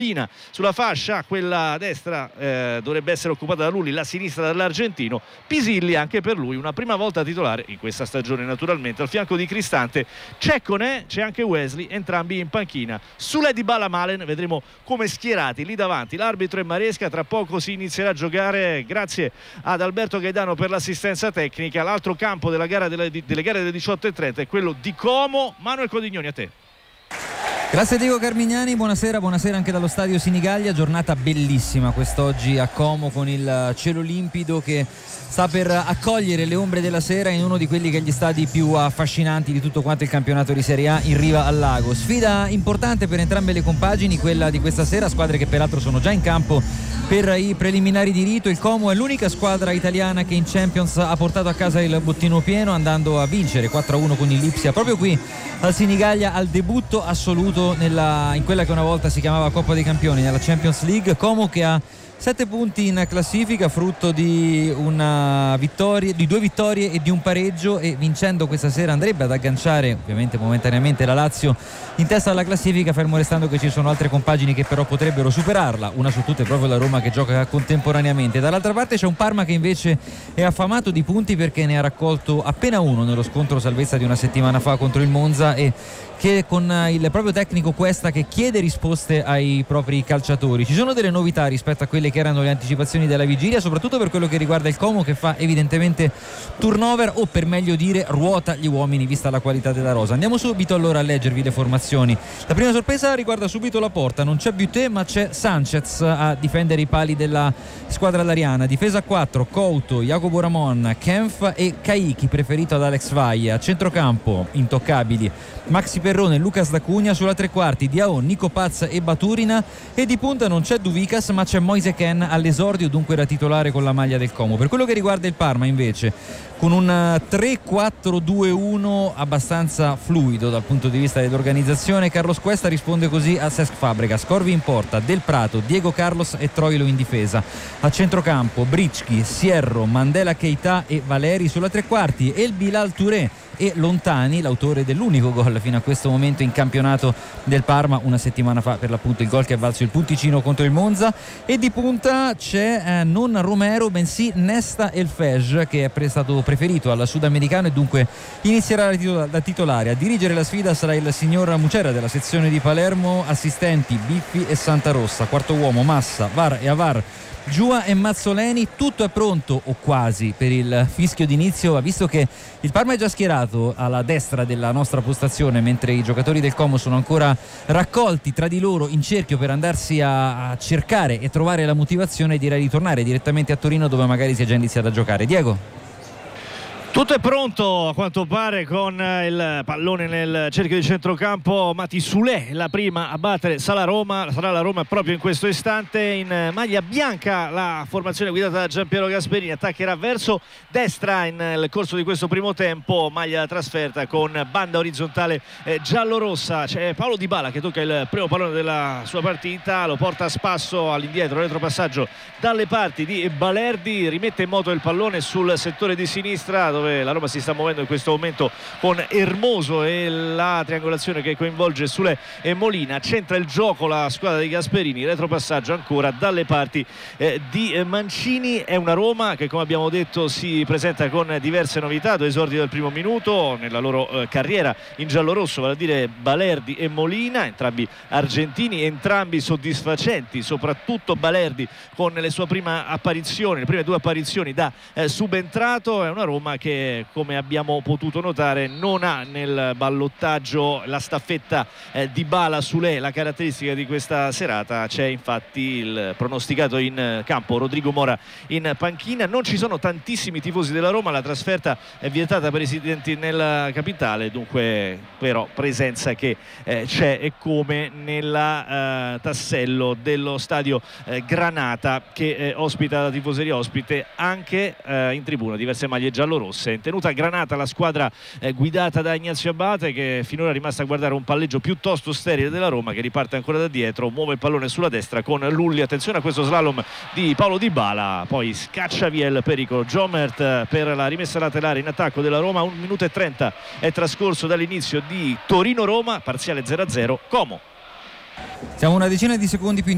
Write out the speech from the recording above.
sulla fascia, quella destra dovrebbe essere occupata da Lulli, la sinistra dall'argentino. Pisilli anche per lui una prima volta titolare in questa stagione, naturalmente al fianco di Cristante. Ceccone, c'è anche Wesley, entrambi in panchina. Sule, Dybala, Malen, vedremo come schierati lì davanti l'arbitro e Maresca. Tra poco si inizierà a giocare, grazie ad Alberto Gaidano per l'assistenza tecnica. L'altro campo della gara delle gare delle 18:30 è quello di Como. Manuel Codignoni, a te. Grazie Diego Carmignani, buonasera anche dallo stadio Sinigallia. Giornata bellissima quest'oggi a Como, con il cielo limpido che sta per accogliere le ombre della sera in uno di quelli che è gli stadi più affascinanti di tutto quanto il campionato di Serie A, in riva al lago. Sfida importante per entrambe le compagini, quella di questa sera, squadre che peraltro sono già in campo per i preliminari di rito. Il Como è l'unica squadra italiana che in Champions ha portato a casa il bottino pieno, andando a vincere 4-1 con il Lipsia proprio qui al Sinigallia, al debutto assoluto in quella che una volta si chiamava Coppa dei Campioni, nella Champions League. Como che ha 7 punti in classifica, frutto di due vittorie e di un pareggio, e vincendo questa sera andrebbe ad agganciare ovviamente momentaneamente la Lazio in testa alla classifica, fermo restando che ci sono altre compagini che però potrebbero superarla. Una su tutte è proprio la Roma, che gioca contemporaneamente. Dall'altra parte c'è un Parma che invece è affamato di punti, perché ne ha raccolto appena uno nello scontro salvezza di una settimana fa contro il Monza, e che con il proprio tecnico Cuesta che chiede risposte ai propri calciatori. Ci sono delle novità rispetto a quelle che erano le anticipazioni della vigilia, soprattutto per quello che riguarda il Como, che fa evidentemente turnover, o per meglio dire ruota gli uomini vista la qualità della rosa. Andiamo subito allora a leggervi le formazioni. La prima sorpresa riguarda subito la porta, non c'è Buté ma c'è Sanchez a difendere i pali della squadra lariana. Difesa a 4, Couto, Jacopo Ramon, Kempf e Caicchi, preferito ad Alex Valle. A centrocampo intoccabili Maxi Perrone, Lucas D'Acunha. Sulla tre quarti Diao, Nico Paz e Baturina, e di punta non c'è Duvikas ma c'è Moise Ken all'esordio, dunque da titolare con la maglia del Como. Per quello che riguarda il Parma invece, con un 3-4-2-1 abbastanza fluido dal punto di vista dell'organizzazione, Carlos Cuesta risponde così a Cesc Fabregas: Corvi in porta, Del Prato, Diego Carlos e Troilo in difesa. A centrocampo Bricchi, Sierro, Mandela Keita e Valeri. Sulla tre quarti El Bilal Touré e Lontani, l'autore dell'unico gol fino a questo momento in campionato del Parma, una settimana fa per l'appunto il gol che ha valso il punticino contro il Monza. E di punta c'è non Romero bensì Nesta Elfej, che è stato preferito al sudamericano e dunque inizierà da titolare. A dirigere la sfida sarà il signor Mucera della sezione di Palermo, assistenti Biffi e Santarossa, quarto uomo Massa, Var e Avar, Giua e Mazzoleni. Tutto è pronto o quasi per il fischio d'inizio, visto che il Parma è già schierato alla destra della nostra postazione, mentre i giocatori del Como sono ancora raccolti tra di loro in cerchio per andarsi a cercare e trovare la motivazione di ritornare direttamente a Torino, dove magari si è già iniziato a giocare. Diego? Tutto è pronto a quanto pare, con il pallone nel cerchio di centrocampo Mati Sule, la prima a battere sarà la Roma proprio in questo istante. In maglia bianca la formazione guidata da Giampiero Gasperini attaccherà verso destra nel corso di questo primo tempo, maglia trasferta con banda orizzontale giallorossa. C'è Paolo Dybala che tocca il primo pallone della sua partita, lo porta a spasso all'indietro, retropassaggio dalle parti di Balerdi, rimette in moto il pallone sul settore di sinistra, dove la Roma si sta muovendo in questo momento con Hermoso e la triangolazione che coinvolge Sule e Molina. Centra il gioco la squadra di Gasperini, retropassaggio ancora dalle parti di Mancini. È una Roma che, come abbiamo detto, si presenta con diverse novità, 2 esordi del primo minuto nella loro carriera in giallorosso, vale a dire Balerdi e Molina, entrambi argentini, entrambi soddisfacenti, soprattutto Balerdi con le sue prime 2 apparizioni da subentrato. È una Roma che, come abbiamo potuto notare, non ha nel ballottaggio la staffetta Dybala Sule, la caratteristica di questa serata. C'è infatti il pronosticato in campo Rodrigo Mora in panchina. Non ci sono tantissimi tifosi della Roma, la trasferta è vietata per i residenti nella capitale, dunque però presenza che c'è, e come nella tassello dello stadio Granata, che ospita la tifoseria ospite anche in tribuna diverse maglie giallorosse. In tenuta Granata la squadra guidata da Ignazio Abate, che finora è rimasta a guardare un palleggio piuttosto sterile della Roma, che riparte ancora da dietro, muove il pallone sulla destra con Lulli. Attenzione a questo slalom di Paolo Dybala, poi scaccia via il pericolo Jomert per la rimessa laterale in attacco della Roma. 1 minuto e 30 è trascorso dall'inizio di Torino-Roma, parziale 0-0 Como. Siamo una decina di secondi più